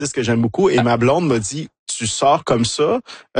artiste que j'aime beaucoup, et ma blonde m'a dit, tu sors comme ça,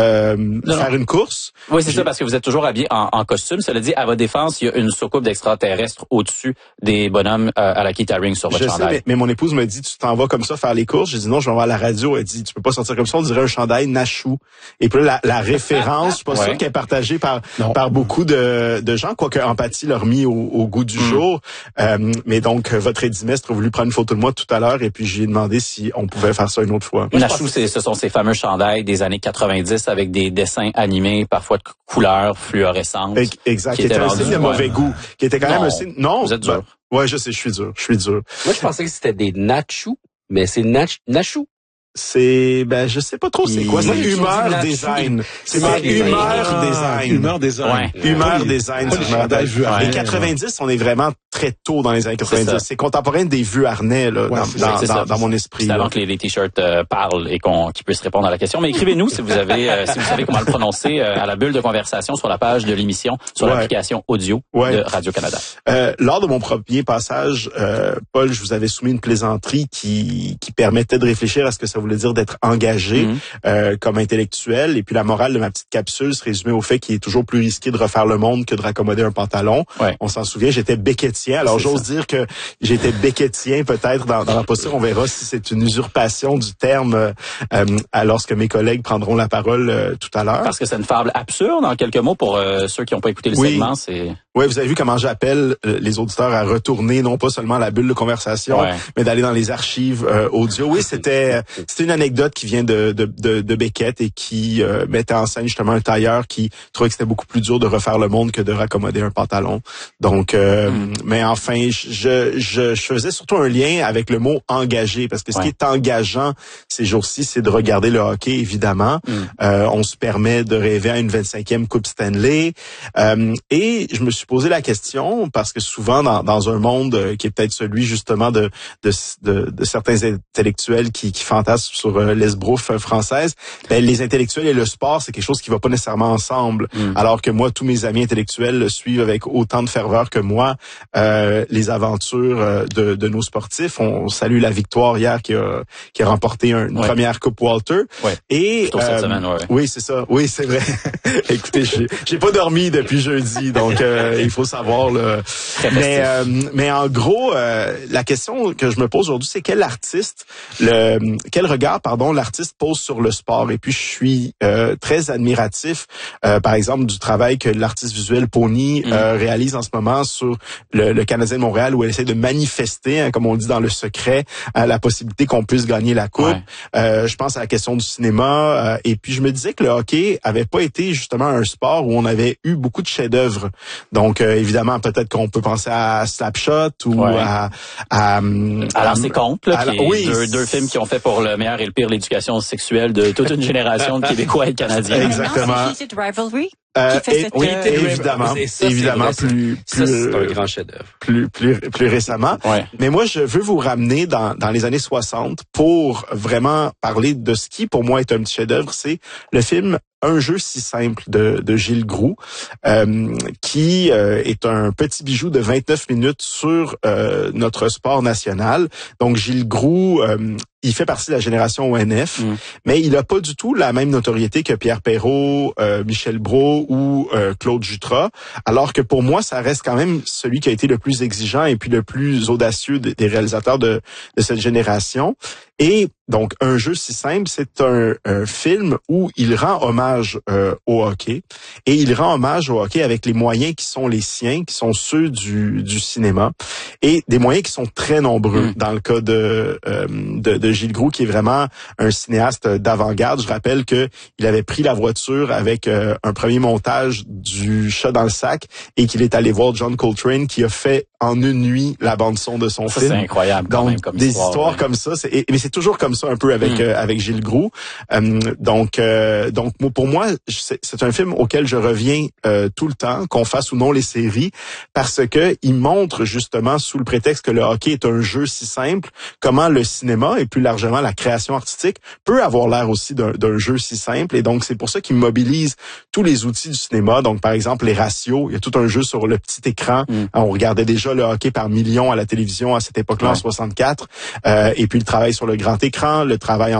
faire une course. Oui, c'est ça, parce que vous êtes toujours habillé en costume. Cela dit, à votre défense, il y a une soucoupe d'extraterrestres au-dessus des bonhommes à la Kit Haring sur votre chandail. Sais, mais mon épouse me dit, tu t'en vas comme ça faire les courses. J'ai dit non, je vais voir la radio. Elle dit, tu peux pas sortir comme ça, on dirait un chandail Nachou. Et puis là, la référence, je suis pas sûr qu'elle est partagée par beaucoup de gens, quoique Empathie leur mis au goût du jour. Mais donc, votre édimestre a voulu prendre une photo de moi tout à l'heure, et puis j'ai demandé si on pouvait faire ça une autre fois. Nachou, ce sont ces fameux chandails des années 90 avec des dessins animés, parfois de couleurs fluorescentes. Exact. Qui était un signe de mauvais goût. Qui était quand même un signe... Non, vous êtes dur. Ouais, je sais, je suis dur. Moi, je pensais que c'était des nachous, mais c'est nachou. C'est, je sais pas trop c'est quoi. C'est Humeur Design. C'est Humeur Design. Humeur Design. Humeur Design. Les 90, on est vraiment très tôt dans les années 90. C'est contemporain des vieux harnais, là, dans mon esprit. C'est avant que les t-shirts parlent et qu'ils puissent répondre à la question. Mais écrivez-nous si vous avez, si vous savez comment le prononcer, à la bulle de conversation sur la page de l'émission, sur l'application audio de Radio-Canada. Lors de mon premier passage, Paul, je vous avais soumis une plaisanterie qui permettait de réfléchir à ce que ça voulait dire d'être engagé comme intellectuel. Et puis la morale de ma petite capsule se résumait au fait qu'il est toujours plus risqué de refaire le monde que de raccommoder un pantalon. On s'en souvient, j'étais beckettien. Alors j'ose dire que j'étais beckettien peut-être dans la posture. On verra si c'est une usurpation du terme lorsque mes collègues prendront la parole tout à l'heure. Parce que c'est une fable absurde, en quelques mots, pour ceux qui n'ont pas écouté le segment. Oui, vous avez vu comment j'appelle les auditeurs à retourner non pas seulement à la bulle de conversation, mais d'aller dans les archives audio. Oui, c'était une anecdote qui vient de Beckett et qui mettait en scène justement un tailleur qui trouvait que c'était beaucoup plus dur de refaire le monde que de raccommoder un pantalon. Donc, mais enfin, je faisais surtout un lien avec le mot engagé, parce que ce qui est engageant ces jours-ci, c'est de regarder le hockey, évidemment. On se permet de rêver à une 25e Coupe Stanley. Et je me suis posé la question, parce que souvent dans un monde qui est peut-être celui justement de certains intellectuels qui fantasment sur l'esbrouffe française, les intellectuels et le sport, c'est quelque chose qui va pas nécessairement ensemble. Alors que moi, tous mes amis intellectuels suivent avec autant de ferveur que moi les aventures de nos sportifs. On salue la victoire hier qui a remporté une première Coupe Walter. Et cette semaine, oui, c'est ça. Oui, c'est vrai. Écoutez, j'ai pas dormi depuis jeudi, donc il faut savoir. Mais en gros, la question que je me pose aujourd'hui, c'est quel regard l'artiste pose sur le sport. Et puis je suis très admiratif, par exemple, du travail que l'artiste visuel Pony réalise en ce moment sur le Canadien de Montréal, où elle essaie de manifester, comme on dit dans le secret, la possibilité qu'on puisse gagner la coupe. Je pense à la question du cinéma. Et puis je me disais que le hockey avait pas été justement un sport où on avait eu beaucoup de chefs-d'œuvre. Donc évidemment, peut-être qu'on peut penser à Slapshot ou à Lancer Compte, qui est deux films qui ont fait pour le meilleur et le pire l'éducation sexuelle de toute une génération de Québécois et de Canadiens. Exactement. C'est Rivalry. Évidemment, c'est un grand chef-d'œuvre. Plus récemment. Mais moi, je veux vous ramener dans les années 60 pour vraiment parler de ce qui, pour moi, est un petit chef-d'œuvre. C'est le film Un jeu si simple de Gilles Groux, qui est un petit bijou de 29 minutes sur notre sport national. Donc, Gilles Groux, il fait partie de la génération ONF, mais il a pas du tout la même notoriété que Pierre Perrault, Michel Brault ou Claude Jutras, alors que pour moi, ça reste quand même celui qui a été le plus exigeant et puis le plus audacieux des réalisateurs de cette génération. Et donc, Un jeu si simple, c'est un film où il rend hommage au hockey, et il rend hommage au hockey avec les moyens qui sont les siens, qui sont ceux du cinéma, et des moyens qui sont très nombreux. Dans le cas de Gilles Groux, qui est vraiment un cinéaste d'avant-garde. Je rappelle que il avait pris la voiture avec un premier montage du Chat dans le sac, et qu'il est allé voir John Coltrane, qui a fait en une nuit la bande-son de son film. C'est incroyable quand même comme des histoires comme ça. Mais c'est toujours comme ça un peu avec Gilles Groux. Donc pour moi, c'est un film auquel je reviens tout le temps, qu'on fasse ou non les séries, parce que il montre justement, sous le prétexte que le hockey est un jeu si simple, comment le cinéma et plus largement la création artistique peut avoir l'air aussi d'un jeu si simple. Et donc c'est pour ça qu'il mobilise tous les outils du cinéma. Donc par exemple les ratios, il y a tout un jeu sur le petit écran. On regardait déjà déjà le hockey par millions à la télévision à cette époque-là, en 64. Et puis le travail sur le grand écran, le travail